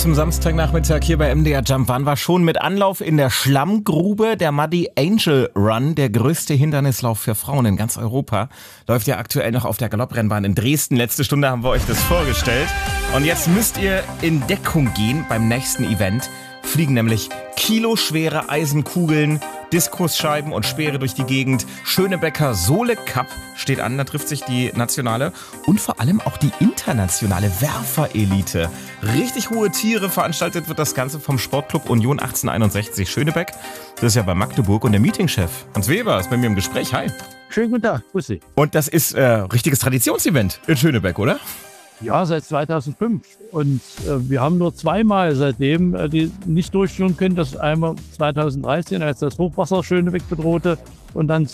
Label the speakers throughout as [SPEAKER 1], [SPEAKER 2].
[SPEAKER 1] zum Samstagnachmittag hier bei MDR Jump waren wir schon mit Anlauf in der Schlammgrube. Der Muddy Angel Run, der größte Hindernislauf für Frauen in ganz Europa, läuft ja aktuell noch auf der Galopprennbahn in Dresden. Letzte Stunde haben wir euch das vorgestellt. Und jetzt müsst ihr in Deckung gehen beim nächsten Event. Fliegen nämlich kiloschwere Eisenkugeln, Diskusscheiben und Speere durch die Gegend. Schönebecker Sohle Cup steht an, da trifft sich die nationale und vor allem auch die internationale Werferelite. Richtig hohe Tiere, veranstaltet wird das Ganze vom Sportclub Union 1861 Schönebeck. Das ist ja bei Magdeburg und der Meetingchef Hans Weber ist bei mir im Gespräch. Hi.
[SPEAKER 2] Schönen guten Tag, grüß Sie.
[SPEAKER 1] Und das ist richtiges Traditionsevent in Schönebeck, oder?
[SPEAKER 2] Ja, seit 2005. Und wir haben nur zweimal seitdem die nicht durchführen können. Das einmal 2013, als das Hochwasser Schönebeck bedrohte, und dann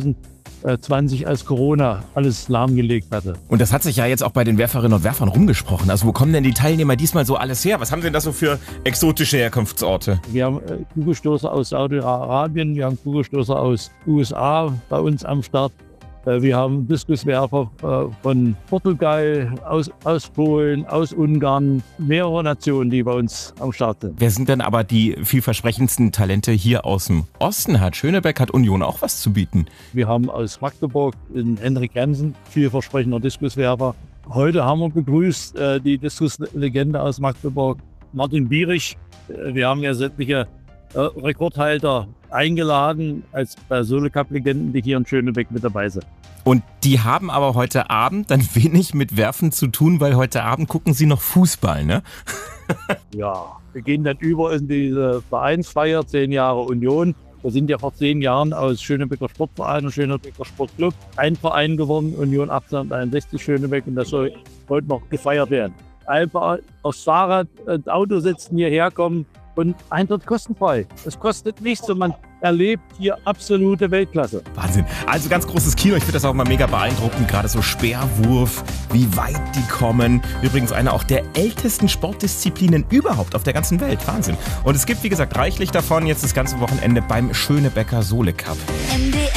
[SPEAKER 2] 2020, als Corona alles lahmgelegt hatte.
[SPEAKER 1] Und das hat sich ja jetzt auch bei den Werferinnen und Werfern rumgesprochen. Also wo kommen denn die Teilnehmer diesmal so alles her? Was haben Sie denn da so für exotische Herkunftsorte?
[SPEAKER 2] Wir haben Kugelstoßer aus Saudi-Arabien, wir haben Kugelstoßer aus USA bei uns am Start. Wir haben Diskuswerfer von Portugal, aus Polen, aus Ungarn, mehrere Nationen, die bei uns am Start sind.
[SPEAKER 1] Wer sind denn aber die vielversprechendsten Talente hier aus dem Osten? Hat Schönebeck, hat Union auch was zu bieten?
[SPEAKER 2] Wir haben aus Magdeburg den Henrik Jensen, vielversprechender Diskuswerfer. Heute haben wir begrüßt die Diskuslegende aus Magdeburg, Martin Bierich. Wir haben ja sämtliche Rekordhalter eingeladen als Sohle Cup-Legenden, die hier in Schönebeck mit dabei sind.
[SPEAKER 1] Und die haben aber heute Abend dann wenig mit Werfen zu tun, weil heute Abend gucken sie noch Fußball, ne?
[SPEAKER 2] Ja, wir gehen dann über in diese Vereinsfeier, 10 Jahre Union. Wir sind ja vor 10 Jahren aus Schönebecker Sportverein und Schönebecker Sportclub ein Verein geworden, Union 1861 Schönebeck, und das soll heute noch gefeiert werden. Einfach aufs Fahrrad und Auto sitzen, hierher kommen. Und Eintritt kostenfrei. Es kostet nichts und man erlebt hier absolute Weltklasse.
[SPEAKER 1] Wahnsinn. Also ganz großes Kino. Ich finde das auch mal mega beeindruckend. Gerade so Speerwurf, wie weit die kommen. Übrigens eine auch der ältesten Sportdisziplinen überhaupt auf der ganzen Welt. Wahnsinn. Und es gibt, wie gesagt, reichlich davon jetzt das ganze Wochenende beim Schönebecker Sohle Cup.